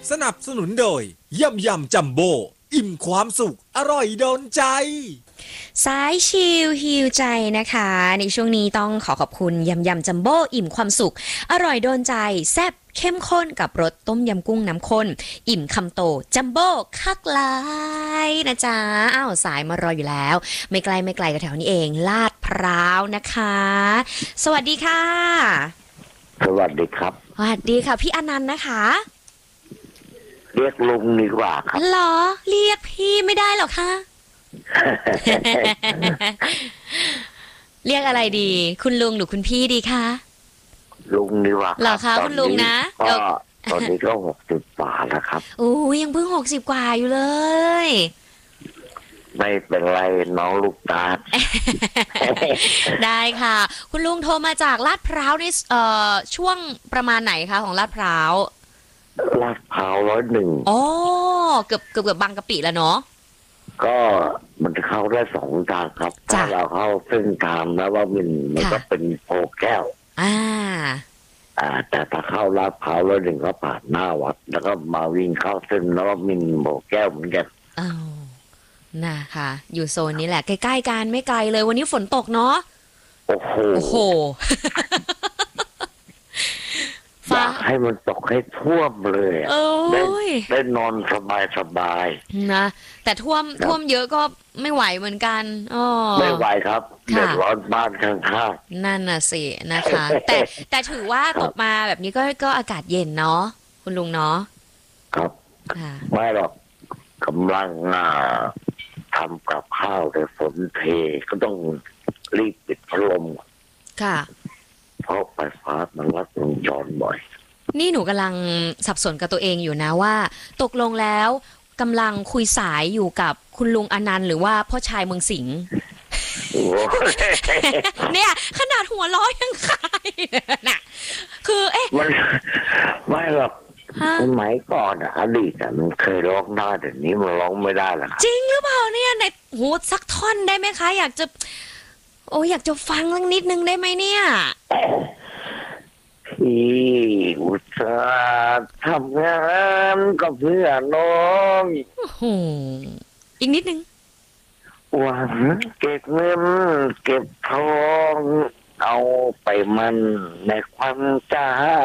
สนับสนุนโดยยำจัมโบ้อิ่มความสุขอร่อยโดนใจสายชิลฮิวใจนะคะในช่วงนี้ต้องขอบคุณยำจัมโบ้อิ่มความสุขอร่อยโดนใจแซ่บเข้มข้นกับรสต้มยำกุ้งน้ำข้นอิ่มคำโตจัมโบ้คักลายนะจ๊ะอ้าวสายมารออยู่แล้วไม่ไกลกับแถวนี้เองลาดพร้าวนะคะสวัสดีค่ะสวัสดีครับสวัสดีค่ะพี่อนันต์นะคะเรียกลุงดีกว่าครับเหรอเรียกพี่ไม่ได้หรอคะ เรียกอะไรดีคุณลุงหรือคุณพี่ดีคะลุงดีกว่าเหรอคะคุณลุงนะก็ตอนนี้ก็60 กว่าแล้วครับโอ้ยังเพิ่ง60 กว่าอยู่เลยไม่เป็นไรน้องลูกตาลได้ค่ะคุณลุงโทรมาจากลาดพร้าวในช่วงประมาณไหนคะของลาดพร้าวลาดพร้าว101 อ๋อเกือบบางกะปิแล้วเนาะก็มันเข้าได้2 ทางครับถ้าเราเข้าเส้นทางนะว่ามันก็เป็นโพแก้วแต่ถ้าเข้าลาดพร้าว101ก็ผ่านหน้าวัดแล้วก็มาวิ่งเข้าเส้นแล้วว่ามินโพแก้วเหมือนกันนะคะอยู่โซนนี้แหละใกล้ๆกันไม่ไกลเลยวันนี้ฝนตกเนาะโอ้โหอยากให้มันตกให้ท่วมเลยได้นอนสบายนะแต่ท่วมเยอะก็ไม่ไหวเหมือนกันไม่ไหวครับเดือดร้อนบ้านข้างๆนั่นน่ะสินะคะแต่ถือว่าตกมาแบบนี้ก็อากาศเย็นเนาะคุณลุงเนาะครับไม่หรอกกำลังทำกับข้าวแต่ฝนเทก็ต้องรีบปิดพัดลมค่ะเพราะไฟฟ้ามันลัดวงจรบ่อยนี่หนูกำลังสับสนกับตัวเองอยู่นะว่าตกลงแล้วกำลังคุยสายอยู่กับคุณลุงอนันต์หรือว่าพ่อชายเมืองสิงห์เนี่ยขนาดหัวล้อยังคายน่ะคือมันไม่หรอกสมัยก่อนอดีตมันเคยร้องได้แต่นี้มันร้องไม่ได้แล้วจริงหรือเปล่าเนี่ยในหูสักท่อนได้ไหมคะอยากจะฟังสักนิดนึงได้ไหมเนี่ยพี่อุตส่าห์ทำงานก็เพื่อน้องอีกนิดนึงหวังเก็บเงินเก็บทองเอาไปมันในความใจ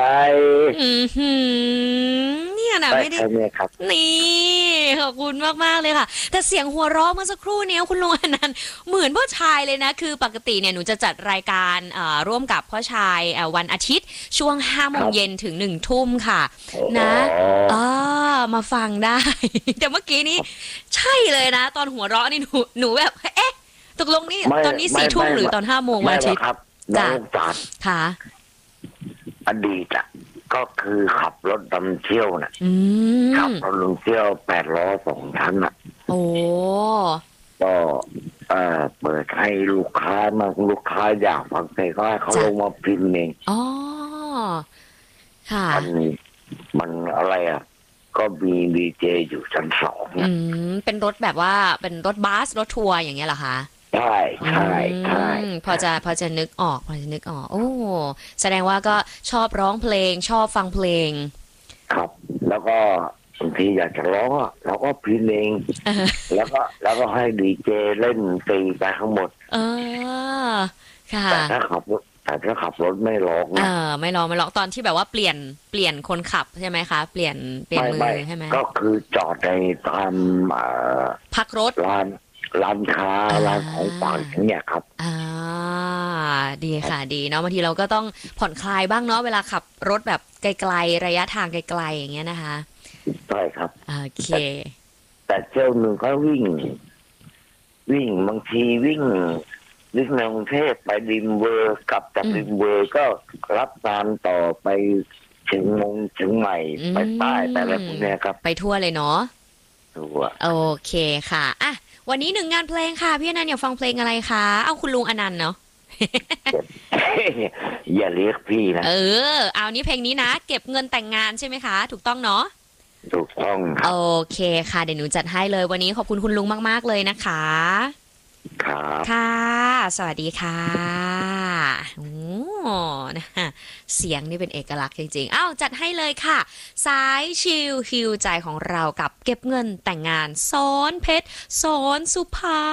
เนี่ยนะไม่ได้นี่ขอบคุณมากๆเลยค่ะแต่เสียงหัวเราะเมื่อสักครู่นี้คุณลุงอนันต์เหมือนพ่อชายเลยนะคือปกติเนี่ยหนูจะจัดรายการร่วมกับพ่อชายวันอาทิตย์ช่วง 5 โมงเย็นถึง 1 ทุ่มค่ะนะมาฟังได้แต่เมื่อกี้นี้ใช่เลยนะตอนหัวเราะนี่หนูแบบตกลงนี่ตอนนี้ 4 ทุ่มหรือตอน 5 โมงวันอาทิตย์น้องจัดค่ะอดีตก็คือขับรถนำเที่ยวน่ะขับรถนำเที่ยว8 ล้อ 2 ชั้นโอ้ก็เปิดให้ลูกค้าอยากฟังเพลงก็ให้เขาลงมาพิมพ์เองอ๋อค่ะมันอะไรก็มีดีเจอยู่ชั้น 2 เป็นรถแบบว่าเป็นรถบัสรถทัวร์อย่างเงี้ยเหรอคะใช่พอจะนึกออกโอ้แสดงว่าก็ชอบร้องเพลงชอบฟังเพลงครับแล้วก็บางทีอยากจะร้องเราก็พิมพ์เองแล้วก็ให้ดีเจเล่นตีไปทั้งหมดค่ะแต่ถ้าขับรถไม่ร้องไม่ร้องตอนที่แบบว่าเปลี่ยนคนขับใช่ไหมคะเปลี่ยนมือใช่ไหมก็คือจอดในตามพักรถร้านค้าร้านของฝากอย่างเงี้ยครับดีค่ะดีเนาะบางทีเราก็ต้องผ่อนคลายบ้างเนาะเวลาขับรถแบบไกลๆระยะทางไกลๆอย่างเงี้ยนะคะใช่ครับโอเคแต่เที่ยวหนึ่งก็วิ่งบางทีวิ่งในกรุงเทพไปริมเวอร์กลับจากริมเวอร์ก็รับงานต่อไปเชียงใหม่ไปใต้ไปอะไรพวกนี้ครับไปทั่วเลยเนาะทั่วโอเคค่ะอ่ะวันนี้1 งานเพลงค่ะพี่อนันต์อยากฟังเพลงอะไรคะเอาคุณลุงอนันต์เนาะอย่าเรียกพี่นะเอานี้เพลงนี้นะเก็บเงินแต่งงานใช่ไหมคะถูกต้องเนาะถูกต้องโอเคค่ะเดี๋ยวหนูจัดให้เลยวันนี้ขอบคุณคุณลุงมากๆเลยนะคะครับค่ะ สวัสดีค่ะโอ้นะเสียงนี่เป็นเอกลักษณ์จริงๆอ้าวจัดให้เลยค่ะ สายชิลฮิวใจของเรากับเก็บเงินแต่งงานซ้อนเพชรซ้อนสุภา